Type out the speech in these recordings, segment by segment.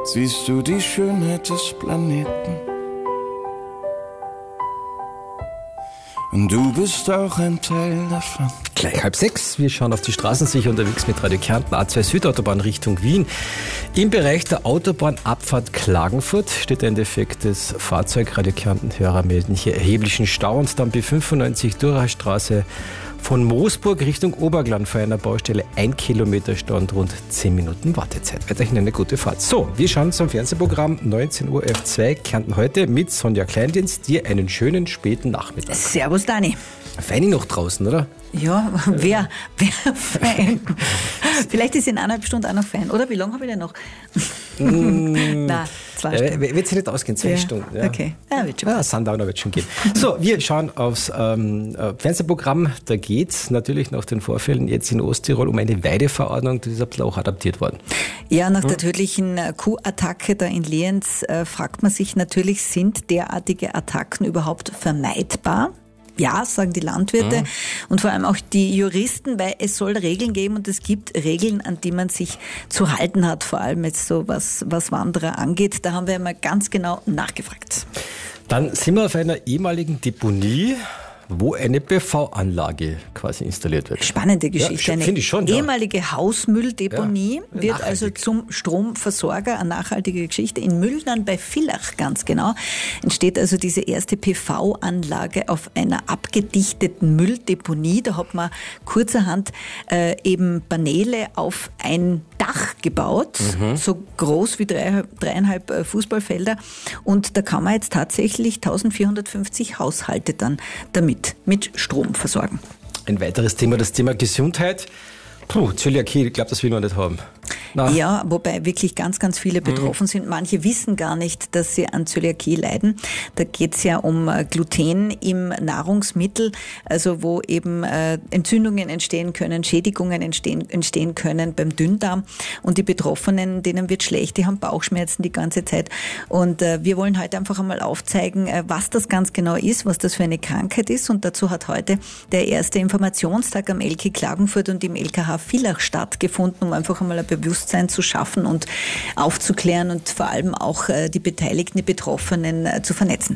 siehst du die Schönheit des Planeten. Und du bist auch ein Teil davon. Gleich 5:30. Wir schauen auf die Straßen, sicher unterwegs mit Radio Kärnten, A2 Südautobahn Richtung Wien. Im Bereich der Autobahnabfahrt Klagenfurt steht ein defektes Fahrzeug. Radio Kärnten-Hörer melden hier erheblichen Stau. Und dann B95 Durachstraße von Moosburg Richtung Oberglan vor einer Baustelle 1 Kilometer Stau und rund 10 Minuten Wartezeit. Weiterhin eine gute Fahrt. So, wir schauen zum Fernsehprogramm 19 Uhr F2 Kärnten heute mit Sonja Kleindienst. Dir einen schönen späten Nachmittag. Servus, Dani. Feini noch draußen, oder? Ja, wer Fan? Vielleicht ist in 1,5 Stunden auch noch Fan. Oder wie lange habe ich denn noch? Nein, 2 Stunden. Wird sich nicht ausgehen, 2 Stunden. Ja. Okay, ja, wird schon. Ja, Sundowner wird schon gehen. So, wir schauen aufs Fernsehprogramm. Da geht es natürlich nach den Vorfällen jetzt in Osttirol um eine Weideverordnung. Das ist ein bisschen auch adaptiert worden. Ja, nach der tödlichen Kuhattacke da in Lienz fragt man sich natürlich, sind derartige Attacken überhaupt vermeidbar? Ja, sagen die Landwirte und vor allem auch die Juristen, weil es soll Regeln geben und es gibt Regeln, an die man sich zu halten hat, vor allem jetzt so was Wanderer angeht. Da haben wir mal ganz genau nachgefragt. Dann sind wir auf einer ehemaligen Deponie, wo eine PV-Anlage quasi installiert wird. Spannende Geschichte. Ja, finde ich schon, ja. Ehemalige Hausmülldeponie wird also zum Stromversorger. Eine nachhaltige Geschichte. In Müllnern bei Villach ganz genau entsteht also diese erste PV-Anlage auf einer abgedichteten Mülldeponie. Da hat man kurzerhand eben Paneele auf ein Dach gebaut, so groß wie 3,5 Fußballfelder. Und da kann man jetzt tatsächlich 1450 Haushalte dann damit mit Strom versorgen. Ein weiteres Thema, das Thema Gesundheit. Zöliakie, ich glaube, das will man nicht haben. Nein. Ja, wobei wirklich ganz, ganz viele betroffen sind. Manche wissen gar nicht, dass sie an Zöliakie leiden. Da geht es ja um Gluten im Nahrungsmittel, also wo eben Entzündungen entstehen können, Schädigungen entstehen können beim Dünndarm. Und die Betroffenen, denen wird schlecht, die haben Bauchschmerzen die ganze Zeit. Und wir wollen heute einfach einmal aufzeigen, was das ganz genau ist, was das für eine Krankheit ist. Und dazu hat heute der erste Informationstag am LK Klagenfurt und im LKH Villach stattgefunden, um einfach einmal ein Bewusstsein zu schaffen und aufzuklären und vor allem auch die Beteiligten, die Betroffenen zu vernetzen.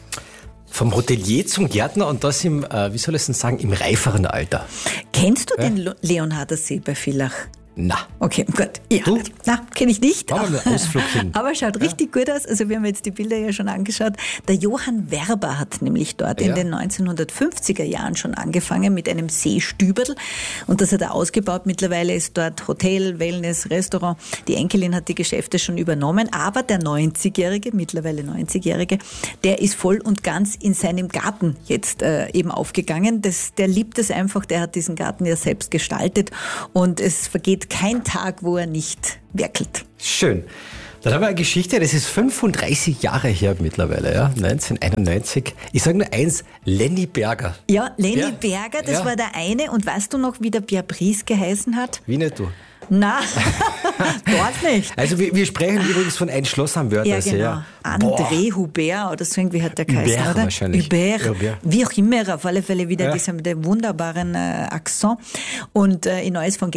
Vom Hotelier zum Gärtner und das im, wie soll ich denn sagen, im reiferen Alter. Kennst du den Leonharder See bei Villach? Na. Okay, gut. Ja, na, kenne ich nicht. Machen wir einen Ausflug hin. Aber schaut richtig gut aus. Also wir haben jetzt die Bilder ja schon angeschaut. Der Johann Werber hat nämlich dort in den 1950er Jahren schon angefangen mit einem Seestüberl. Und das hat er ausgebaut. Mittlerweile ist dort Hotel, Wellness, Restaurant. Die Enkelin hat die Geschäfte schon übernommen. Aber der 90-Jährige, mittlerweile 90-Jährige, der ist voll und ganz in seinem Garten jetzt eben aufgegangen. Der liebt es einfach. Der hat diesen Garten ja selbst gestaltet. Und es vergeht kein Tag, wo er nicht werkelt. Schön. Dann haben wir eine Geschichte, das ist 35 Jahre her mittlerweile, ja, 1991. Ich sage nur eins, Lenny Berger. Ja, Lenny Berger, das war der eine. Und weißt du noch, wie der Pierre Brice geheißen hat? Wie nicht du? Na, dort nicht. Also wir sprechen übrigens von ein Schloss am Wörthersee. Ja, genau. André Hubert oder so irgendwie hat der geheißen, Hubert oder? Wahrscheinlich. Hubert. Wie auch immer, auf alle Fälle wieder dieser mit dem wunderbaren Akzent. Und in Neues von